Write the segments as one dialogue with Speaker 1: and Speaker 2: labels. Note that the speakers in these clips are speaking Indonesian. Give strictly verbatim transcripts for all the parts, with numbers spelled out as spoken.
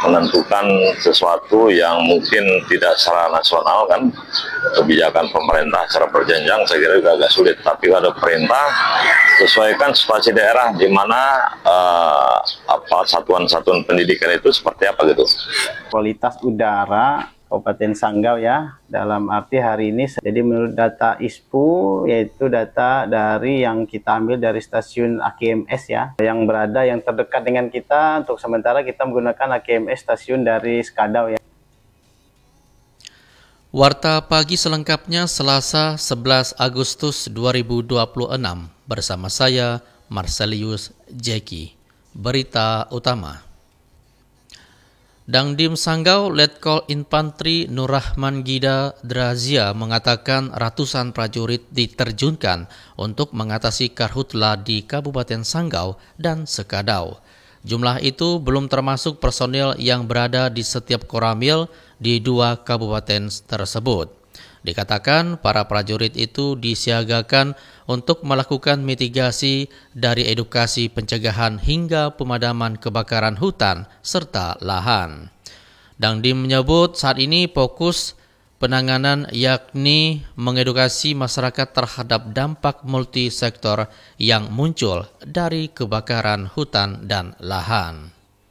Speaker 1: menentukan sesuatu yang mungkin tidak secara nasional kan, kebijakan pemerintah secara berjenjang saya kira juga agak sulit. Tapi kalau ada perintah, sesuaikan situasi daerah di mana uh, apa satuan-satuan pendidikan itu seperti apa gitu.
Speaker 2: Kualitas udara Kabupaten Sanggau ya, dalam arti hari ini, jadi menurut data I S P U, yaitu data dari yang kita ambil dari stasiun A K M S ya, yang berada yang terdekat dengan kita. Untuk sementara kita menggunakan A K M S stasiun dari Skadau ya.
Speaker 3: Warta Pagi selengkapnya Selasa sebelas Agustus dua ribu dua puluh enam bersama saya Marcelius Jeki. Berita utama. Dangdim Sanggau Letkol Infantri Nurrahman Gida Drazia mengatakan ratusan prajurit diterjunkan untuk mengatasi karhutla di Kabupaten Sanggau dan Sekadau. Jumlah itu belum termasuk personil yang berada di setiap koramil di dua kabupaten tersebut. Dikatakan para prajurit itu disiagakan untuk melakukan mitigasi dari edukasi pencegahan hingga pemadaman kebakaran hutan serta lahan. Dangdim menyebut saat ini fokus penanganan yakni mengedukasi masyarakat terhadap dampak multisektor yang muncul dari kebakaran hutan dan lahan.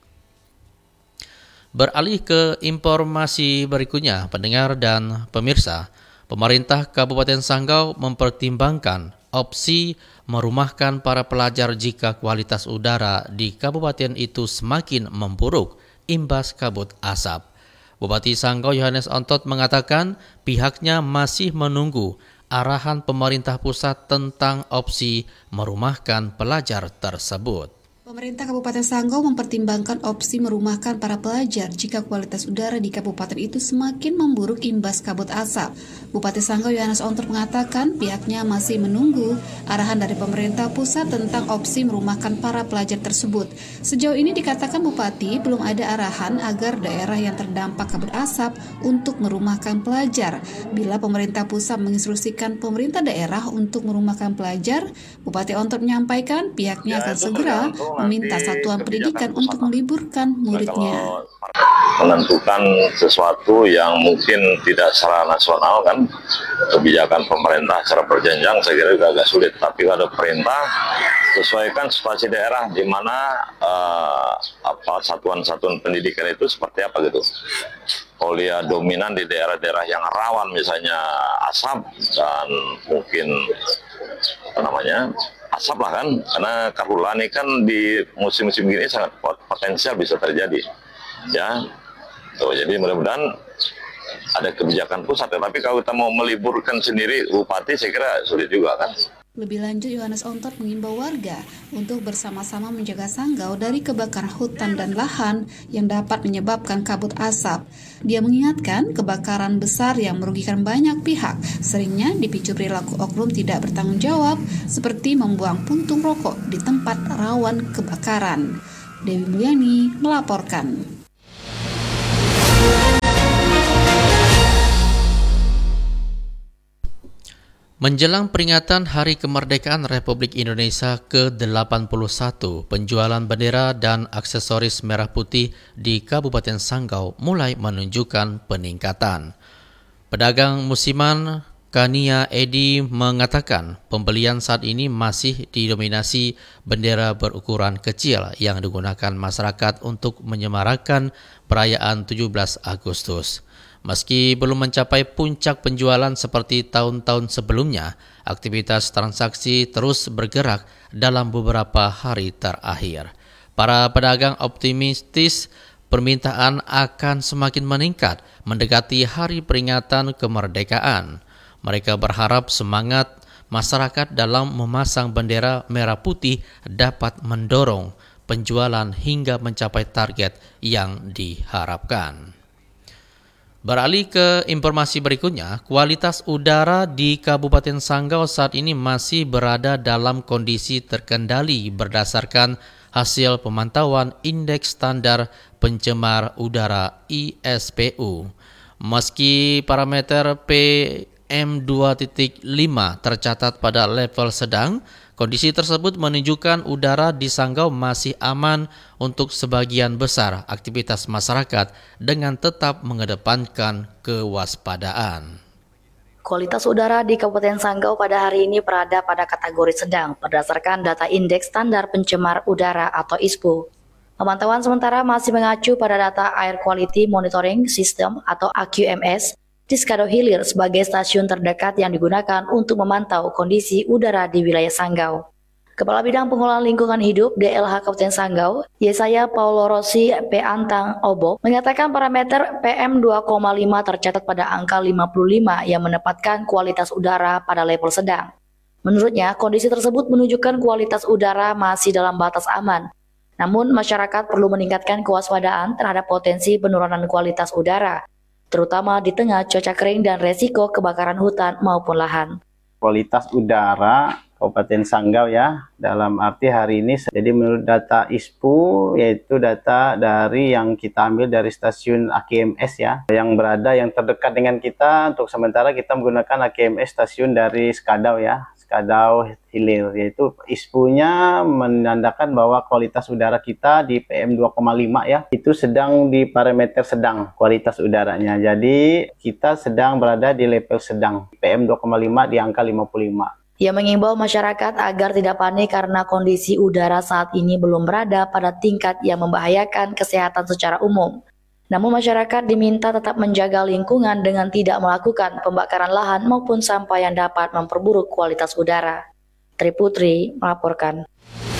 Speaker 3: Beralih ke informasi berikutnya, pendengar dan pemirsa. Pemerintah Kabupaten Sanggau mempertimbangkan opsi merumahkan para pelajar jika kualitas udara di kabupaten itu semakin memburuk imbas kabut asap. Bupati Sanggau Yohanes Ontot mengatakan pihaknya masih menunggu arahan pemerintah pusat tentang opsi merumahkan pelajar tersebut.
Speaker 4: Pemerintah Kabupaten Sanggau mempertimbangkan opsi merumahkan para pelajar jika kualitas udara di kabupaten itu semakin memburuk imbas kabut asap. Bupati Sanggau Yohanes Ontot mengatakan pihaknya masih menunggu arahan dari pemerintah pusat tentang opsi merumahkan para pelajar tersebut. Sejauh ini dikatakan Bupati belum ada arahan agar daerah yang terdampak kabut asap untuk merumahkan pelajar. Bila pemerintah pusat menginstruksikan pemerintah daerah untuk merumahkan pelajar, Bupati Ontot menyampaikan pihaknya akan segera meminta satuan pendidikan untuk meliburkan muridnya.
Speaker 1: Menentukan sesuatu yang mungkin tidak secara nasional kan, kebijakan pemerintah secara berjenjang saya kira juga agak sulit. Tapi kalau ada perintah, sesuaikan situasi daerah di mana uh, apa satuan-satuan pendidikan itu seperti apa gitu. Kalau dia dominan di daerah-daerah yang rawan misalnya asap dan mungkin apa namanya asap lah kan, karena karhutla ini kan di musim-musim gini sangat potensial bisa terjadi ya. Tuh, jadi mudah-mudahan ada kebijakan pusat ya, tapi kalau kita mau meliburkan sendiri bupati saya kira sulit juga kan.
Speaker 4: Lebih lanjut, Yohanes Ontot mengimbau warga untuk bersama-sama menjaga Sanggau dari kebakaran hutan dan lahan yang dapat menyebabkan kabut asap. Dia mengingatkan kebakaran besar yang merugikan banyak pihak seringnya dipicu perilaku oknum tidak bertanggung jawab seperti membuang puntung rokok di tempat rawan kebakaran. Dewi Mulyani melaporkan.
Speaker 3: Menjelang peringatan Hari Kemerdekaan Republik Indonesia ke delapan puluh satu, penjualan bendera dan aksesoris merah putih di Kabupaten Sanggau mulai menunjukkan peningkatan. Pedagang musiman Kania Edi mengatakan pembelian saat ini masih didominasi bendera berukuran kecil yang digunakan masyarakat untuk menyemarakan perayaan tujuh belas Agustus. Meski belum mencapai puncak penjualan seperti tahun-tahun sebelumnya, aktivitas transaksi terus bergerak dalam beberapa hari terakhir. Para pedagang optimistis permintaan akan semakin meningkat mendekati hari peringatan kemerdekaan. Mereka berharap semangat masyarakat dalam memasang bendera merah putih dapat mendorong penjualan hingga mencapai target yang diharapkan. Beralih ke informasi berikutnya, kualitas udara di Kabupaten Sanggau saat ini masih berada dalam kondisi terkendali berdasarkan hasil pemantauan Indeks Standar Pencemar Udara I S P U. Meski parameter P M dua titik lima tercatat pada level sedang, Kondisi tersebut menunjukkan udara di Sanggau masih aman untuk sebagian besar aktivitas masyarakat dengan tetap mengedepankan kewaspadaan.
Speaker 5: Kualitas udara di Kabupaten Sanggau pada hari ini berada pada kategori sedang berdasarkan data Indeks Standar Pencemar Udara atau I S P U. Pemantauan sementara masih mengacu pada data Air Quality Monitoring System atau A Q M S di Skado Hilir sebagai stasiun terdekat yang digunakan untuk memantau kondisi udara di wilayah Sanggau. Kepala Bidang Pengelolaan Lingkungan Hidup D L H Kabupaten Sanggau, Yesaya Paulo Rossi P. Antang Obok, mengatakan parameter P M dua koma lima tercatat pada angka lima puluh lima yang menempatkan kualitas udara pada level sedang. Menurutnya, kondisi tersebut menunjukkan kualitas udara masih dalam batas aman. Namun, masyarakat perlu meningkatkan kewaspadaan terhadap potensi penurunan kualitas udara, terutama di tengah cuaca kering dan resiko kebakaran hutan maupun lahan.
Speaker 2: Kualitas udara Kabupaten Sanggau ya, dalam arti hari ini, jadi menurut data I S P U, yaitu data dari yang kita ambil dari stasiun A K M S ya, yang berada yang terdekat dengan kita. Untuk sementara kita menggunakan A K M S stasiun dari Skadau ya, Skadau Hilir, yaitu I S P U-nya menandakan bahwa kualitas udara kita di P M dua koma lima ya, itu sedang di parameter sedang kualitas udaranya. Jadi kita sedang berada di level sedang, P M dua koma lima di angka lima puluh lima.
Speaker 5: Ia mengimbau masyarakat agar tidak panik karena kondisi udara saat ini belum berada pada tingkat yang membahayakan kesehatan secara umum. Namun masyarakat diminta tetap menjaga lingkungan dengan tidak melakukan pembakaran lahan maupun sampah yang dapat memperburuk kualitas udara. Tri Putri melaporkan.